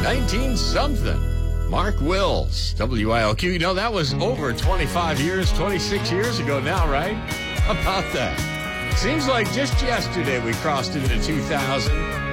19-something. Mark Wills, WILQ. You know, that was over 26 years ago now, right? How about that? Seems like just yesterday we crossed into 2000.